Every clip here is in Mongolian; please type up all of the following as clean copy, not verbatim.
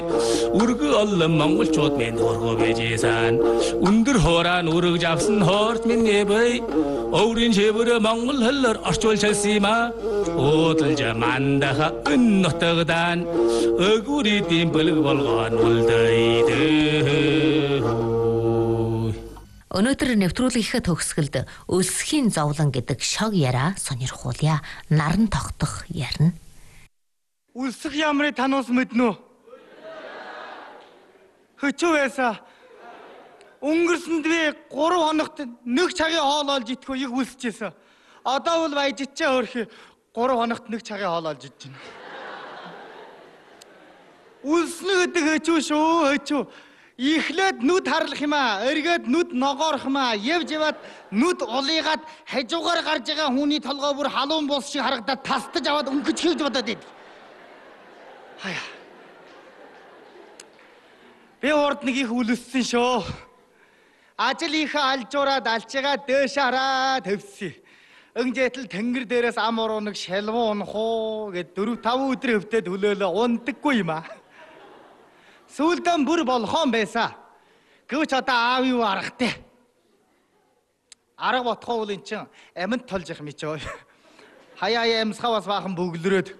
Өргө олон монголчууд минь дургу бэжсэн. Өндөр хоорaan өргөж авсан хоорт минь небэй. Өөрийн шивэр монгол хэлээр орчуулж хэлсэн юм а. Уудлж мандаха өн нутагдан өгүрийн бэлэг болгоон үлдээд. Өнөөдөр нэвтрүүлгийнхээ төгсгөлд өлсхийн зовлон гэдэг шог яриа сонирхуулъя. Наран тогтох ярина. Үлсэх ямрыг танаас мэднэ үү? Хөчөө байсаа. Өнгөрсөнд би 3 хоногт нэг цагийн хоол олж идэхгүй их үлсчихсэн. Одоо бол баяжичээ өөрхий 3 хоногт нэг цагийн хоол олж идэж байна. Үлснэ гэдэг хөчөө шүү, хөчөө. Ихлээд нүд харлах юм аа, эргээд нүд ногоорох юм аа, явж яваад нүд улыгаад хажуугаар гарч байгаа хүний толгой бүр халуун бус шиг харагдаад тастаж аваад өнгөж хилж бодоод байд. Хаяа. Би урд нэг их үлссэн шүү. Ажил ихэ алжуураад алчгаа дээш хараад хөвсөн. 응жэтэл тэнгэр дээрээс ам уруунаг шалвуу унах уу гэд 4-5 өдөр хөвтөд хөлөөлөө ундаггүй юм аа. Сүүлдэн бүр болгоон байсан. Гэвч одоо аав юу аргатай. Арга ботхоо бол эн чин аминд толж их мичөө. Хаяа ямсгаа бас баахан бөглөрөөд.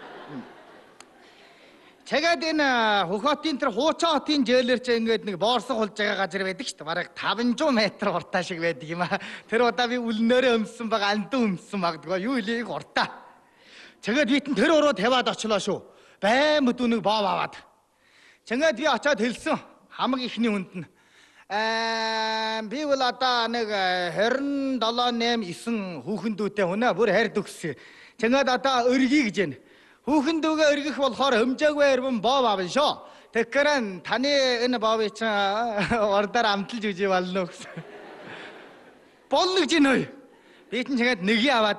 Чагаад энэ Хөхөтийн тэр Хуучаа хотын зээлэр ч ингээд нэг боорсог болж байгаа газар байдаг шүү дээ. Бараг 500 м уртаа шиг байдаг юм аа. Тэр удаа би үлнээрээ өмссөн байгаа, андан өмссөн магадгүй. Юу илийг уртаа. Чагаад битэн тэр уруу тавиад очлоо шүү. Байн бүдүүнийг боов аваад. Чангаад би очиад хэлсэн хамаг ихний хүнд нь би бол одоо нэг 27 8 9 хүүхэндүүтэй хүнээ бүр хард өгсөн. Чангаад одоо өргий гэж байна. Хүүхэндүүгээ өргөх болохоор хэмжээгүй ирвэн боов авна шүү. Тэгэхээр таны энэ боовыг чинь ордоор амталж үжи болно гэсэн. Болно гэж нөө. Би чинь чангаад нэгийг аваад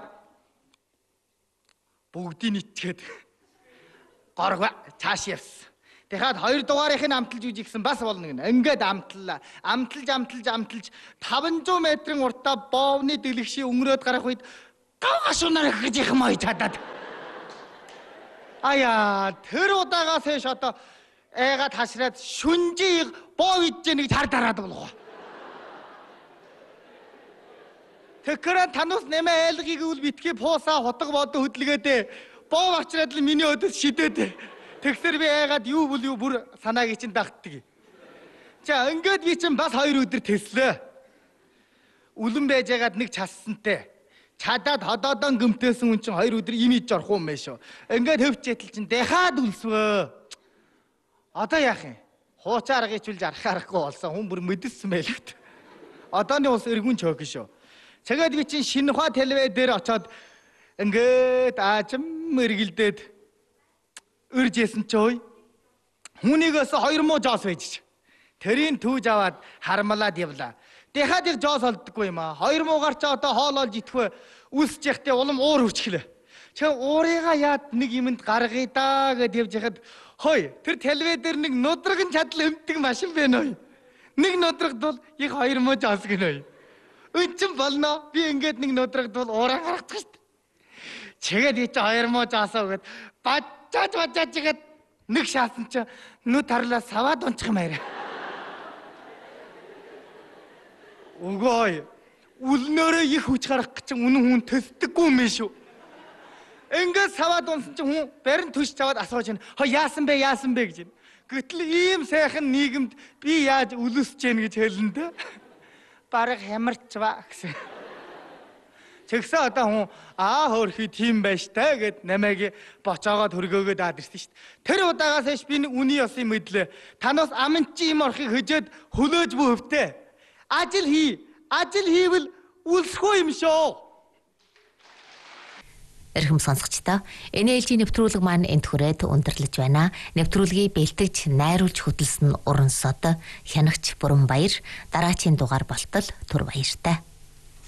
бүгдийг итгээд горгоо цааш явсан. Тэгэхэд 2 дугаарыг нь амталж үжи гэсэн бас болно гэнэ. Ингээд амталж 500 м уртаа боовны дэлгши өнгөрөөд гарах үед гавгашуунаар гэж их мой чадаад. Аяа, тэр удаагаас хойш одоо айгаад хашраад шүнжийг боов идэж нэг цар дараад болгоо. Тэгэхээр танаас нэмээ айлгыг үл битгий пуусаа хотго бодо хөдөлгөөдөө боов авчраад л миний өдөөс шидээд. Тэгсэр би айгаад юу бүр санааг чинь дагтдаг. За ингээд би чинь бас 2 өдөр тэслээ. Үлэн байж байгаад нэг чассантай. Чадаад ходоодон гэмтээсэн хүн чинь 2 өдөр имиж орох юм байна шүү. Ингээд хөвчээтэл чинь дахиад үлсвэ. Одоо яах юм? Хуучаа арга ичүүлж арахаарахгүй болсон. Хүн бүр мэдсэн байлгт. Одооны ус эргүүн чөөх шүү. Чагаад би чинь Шинэхуа телевизээр дээр очиод ингээд аажим эргэлдээд үржсэн ч ой. Хүнийгээс 2 муу жоос байж. Тэрийн түүж аваад хармалаад явлаа. Дахиад их жоос олддоггүй юм аа. 2 муугаар ч одоо хоол олж идэхгүй үлсэж яхтай улам уур хүчглээ. Чи уурыгаа яад нэг юмд гаргая да гэд явж яхад хой тэр телевизээр дээр нэг нудрагын чадал өмдөг машин байна ой. Нэг нудрагд бол их 2 муу жоос гэнэ ой. Өнчин болно. Би ингээд нэг нудрагд бол уураа гаргачих шүү дээ. Чигээд ий чи 2 муу жоосоо гэд бажаж игээд нэг шаасан чи нүд харлаа саваад унчих юм аа. Үгүй үлнээрээ их хүч гарах гэж үнэн хүн төсдөггүй юм шүү. Ингээд саваад унсан чинь хүн барин төш чаваад асууж байна. Яасан бэ гэж байна. Гэтэл ийм сайхан нийгэмд би яаж үлсэж гэн гэж хэлнэ дээ. Бараг хямарчваа гэсэн. Тэгсэн одоо хүн хөөрхий тийм байж таа гэд намайг бочоогоод хөргөөгөөд аад ирсэн шүү дээ. Тэр удаагаас хойш би үний ёсыг мэдлээ. Танаас аманчи юм орохыг хөжөөд хөлөөж буй хөвтэй. Ажил хийвэл үлсэхгүй юм шүү. Эрхэм сонсогчдоо, энэ ээлжийн нэвтрүүлэг маань энд хүрээд өндөрлөж байна. Нэвтрүүлгийг бэлтгэж, найруулж хөтлсөн Уран Сод, Хянагч Бүрэн Баяр, дараачийн дугаар болтол Түр Баяртай.